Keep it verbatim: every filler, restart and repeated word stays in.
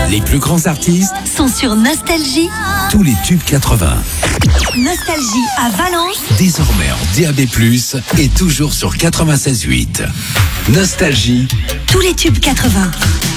Les plus grands artistes sont sur Nostalgie. Tous les tubes quatre-vingts. Nostalgie à Valence. Désormais en D A B plus, et toujours sur quatre-vingt-seize huit. Nostalgie. Tous les tubes quatre-vingts.